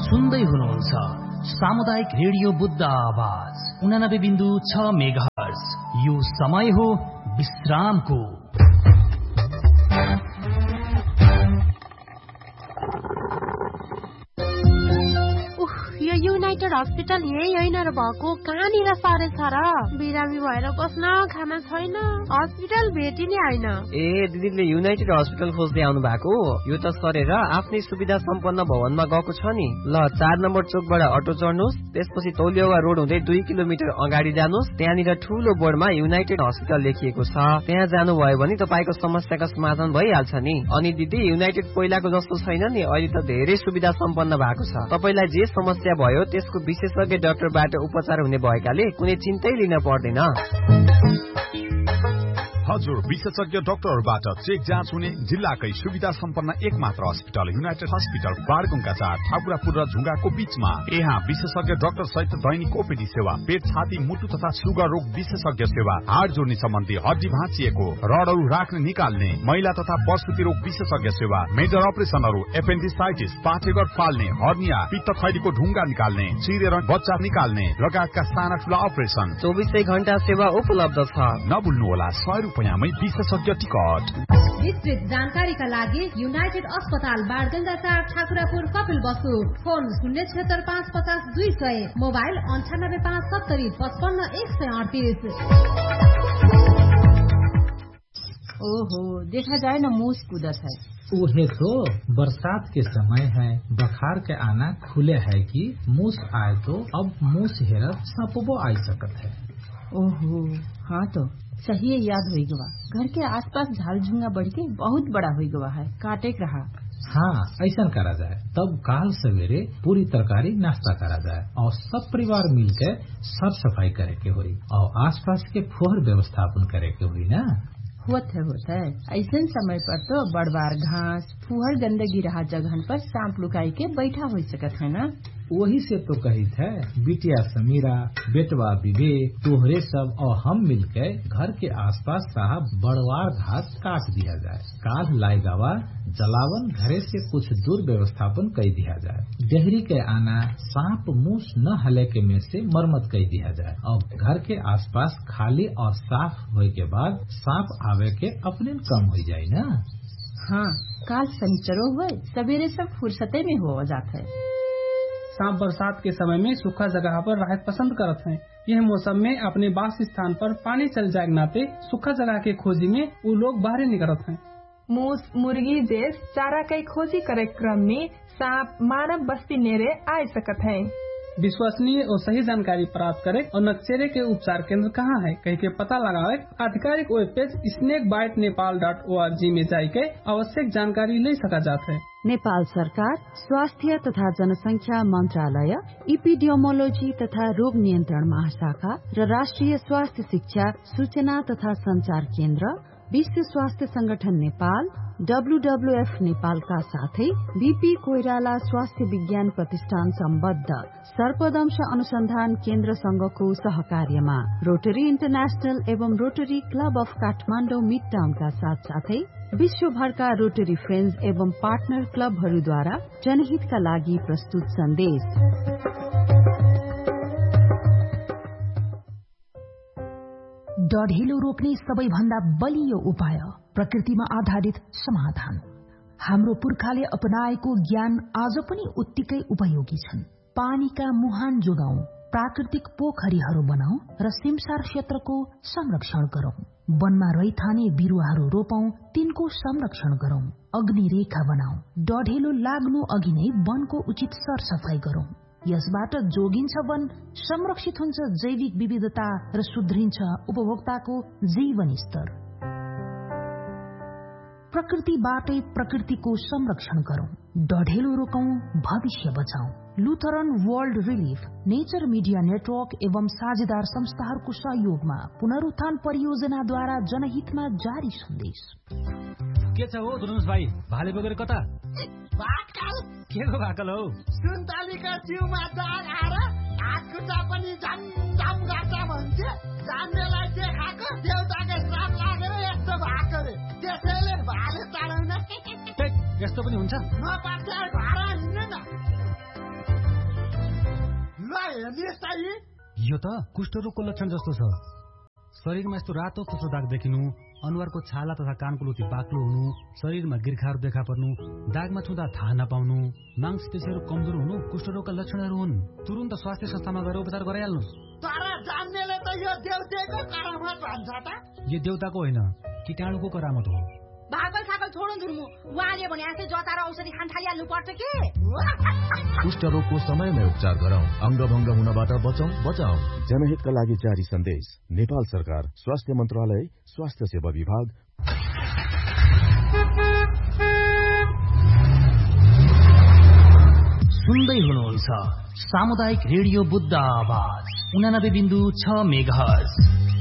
सुन्दै हुनुहुन्छ सामुदायिक रेडियो बुद्ध आवाज 89.6 मेगाहर्ज। यो समय हो विश्रामको। यो युनाइटेड हस्पिटल यही होइन र भएको, कहाँनिर सरे छ र? बिरामी भएर बस्न खाना छैन, हस्पिटल भेटिने होइन। ए दिदीले युनाइटेड हस्पिटल खोज्दै आउनु भएको? यो त सरेर आफ्नै सुविधा सम्पन्न भवनमा गएको छ नि। ल 4 नम्बर चोकबाट अटो चढ्नुहोस्, त्यसपछि तौलिया रोड हुँदै 2 किलोमिटर अगाडि जानुहोस्। त्यहाँनिर ठूलो बोर्डमा युनाइटेड हस्पिटल लेखिएको छ। त्यहाँ जानुभयो भने तपाईको समस्याको समाधान भइहाल्छ नि। अनि दिदी युनाइटेड पहिलाको जस्तो छैन नि, अहिले त धेरै सुविधा सम्पन्न भएको छ। तपाईलाई जे समस्या भयो त्यसको विशेषज्ञ डाक्टरबाट उपचार हुने भएकाले कुनै चिन्तै लिन पर्दैन। हजुर, विशेषज्ञ डाक्टरबाट चेक जाँच हुने जिल्लाकै सुविधा सम्पन्न एकमात्र अस्पताल युनाइटेड हस्पिटल बारगुङका 4 ठाकुरापुर र झुङ्गाको बीचमा। यहाँ विशेषज्ञ डाक्टर सहित दैनिक ओपीडी सेवा, पेट छाती मुटु तथा सुगर रोग विशेषज्ञ सेवा, हाड जोड्ने सम्बन्धी हड्डी भाँचिएको रडहरू राख्ने निकाल्ने, महिला तथा प्रसुति रोग विशेषज्ञ सेवा, मेजर अपरेसनहरू, एपेन्डिसाइटिस, पाठेघर फाल्ने, हर्निया, पित्त थैलीको ढुङ्गा निकाल्ने, चिरेर बच्चा निकाल्ने लगायतका साना ठुला अपरेसन 24 घण्टा सेवा उपलब्ध छ। नभुल्नुहोला 100 रुपैयाँमै विशेषज्ञ टिकट। विस्तृत जानकारीका लागि युनाइटेड अस्पताल बारगंगा 4 ठाकुरापुर कपिल बसु, फोन 076 550 200, मोबाइल 98 570 55 138। ओहो, देखा जाए न मूस कूदत है। उहे तो बरसात के समय है, बखार के आना खुले है कि मूस आए तो अब मूस हेरत सपबो आई सकत है। ओहो, हाँ तो सही याद हुई गवा। घर के आसपास झाल झुंगा बढ़ के बहुत बड़ा हुई गवा है, काटे रहा। हाँ, ऐसा करा जाए तब काल सवेरे पूरी तरकारी नाश्ता करा जाए और सब परिवार मिलकर साफ सफाई करे के हुई और आसपास के फोहर व्यवस्थापन करे के हुई ना। होता है ऐसे समय पर तो बड़बार घास फुहर गंदगी रहा जगह पर सांप लुकाई के बैठा हो सकत है ना। वही से तो कही थे बिटिया समीरा, बेटवा विवेक, तोहरे सब और हम मिलकर घर के आसपास रहा बड़वार घास काट दिया जाए। काट लाएगावा जलावन घरे से कुछ दूर व्यवस्थापन कर दिया जाए। डेहरी के आना सांप मूस न हले के में से मरम्मत कर दिया जाए और घर के आसपास खाली और साफ होने के बाद सांप आवे के अपने कम हो जाए ना। हाँ, काल शनिचरो हुए सवेरे सब फुर्सते में हो जाता है। सांप बरसात के समय में सूखा जगह पर रहत पसंद करत हैं। यह मौसम में अपने वास स्थान पर पानी चल जाए नाते सूखा जगह के खोजी में वो लोग बाहर निकलत हैं। मूस मुर्गी जैस चारा के खोजी करे क्रम में सांप मानव बस्ती नेरे आ सकत हैं। विश्वसनीय और सही जानकारी प्राप्त करे और नक्शेरे के उपचार केंद्र कहाँ है कह के पता लगावे आधिकारिक वेब पेज snakebitenepal.org में जाके आवश्यक जानकारी ले सका जाता है। नेपाल सरकार स्वास्थ्य तथा जनसंख्या मंत्रालय, इपिडियोमोलोजी तथा रोग नियन्त्रण महाशाखा र राष्ट्रिय स्वास्थ्य शिक्षा सूचना तथा संचार केन्द्र, विश्व स्वास्थ्य संगठन नेपाल, WWF नेपालका साथै बीपी कोइराला स्वास्थ्य विज्ञान प्रतिष्ठान सम्बद्ध सर्पदंश अनुसन्धान केन्द्र संघको सहकार्यमा रोटरी इन्टरनेशनल एवं rotary club of Kathmandu mid टाउनका साथै विश्वभरका रोटरी फ्रेन्ड्स एवं पार्टनर क्लबहरूद्वारा जनहितका लागि प्रस्तुत सन्देश। डढेलो रोक्ने सबैभन्दा बलियो उपाय प्रकृतिमा आधारित समाधान। हाम्रो पुर्खाले अपनाएको ज्ञान आज पनि उत्तिकै उपयोगी छन्। पानीका मुहान जोगाउँ, प्राकृतिक पोखरीहरू बनाऊ र सिमसार क्षेत्रको संरक्षण गरौं। वनमा रैथाने बिरुवाहरू रोपौं, तिनको संरक्षण गरौं। अग्निरेखा बनाऊ, डढेलो लाग्नु अघि नै वनको उचित सरसफाई गरौं। यसबाट जोगिन्छ वन, संरक्षित हुन्छ जैविक विविधता र सुध्रिन्छ उपभोक्ताको जीवन स्तर। प्रकृतिबाटै प्रकृतिको संरक्षण गरौं, डढेलो रोकौं, भविष्य बचाऊ। Lutheran world relief, nature media network एवं साझेदार संस्थाहरूको सहयोगमा पुनरुत्थान परियोजनाद्वारा जनहितमा जारी सन्देश। के छ हो धनुष भाइ, भाले बगेर कता? के को भाकल हौ? सुन्तलीका जिउमा दाग आएर हातखुट्टा पनि झमझम गर्छ भन्छ। जान्नेलाई देखाएको देउताको श्राप लागेर यस्तो भएको रे, त्यसैले भाले ताडौँ न। यस्तो पनि हुन्छ? नपाक्छ घर हिँड्नु न। चाहिँ? यो त कुष्ठरोगको लक्षण जस्तो छ। शरीरमा यस्तो रातो खोसो दाग देखिनु, अनुहारको छाला तथा कानको लुती बाक्लो हुनु, शरीरमा गिर्खाहरू देखा पर्नु, दागमा छुँदा थाहा नपाउनु, मांसपेशीहरू कमजोर हुनु कुष्ठरोगका लक्षणहरू हुन्। तुरुन्त स्वास्थ्य संस्थामा गएर उपचार गराइहाल्नुहोस्। तर जान्नेले त यो देउतेको करामत भन्छ त। यो देउताको होइन, कीटाणुको करामत हो। भागल सागल छोडौँ धुर्मु, उहाँले भने जस्तै जता र औषधि खान थालिहाल्नु पर्छ के? कुष्ठरोगको समयमै उपचार गरौँ, अङ्गभङ्ग हुनबाट बचाऊ। जनहितका लागि जारी सन्देश, नेपाल सरकार, स्वास्थ्य मन्त्रालय, स्वास्थ्य सेवा विभाग। सुन्दै हुनुहुन्छ सामुदायिक रेडियो बुद्ध आवाज 89.6 मेगाहर्ज।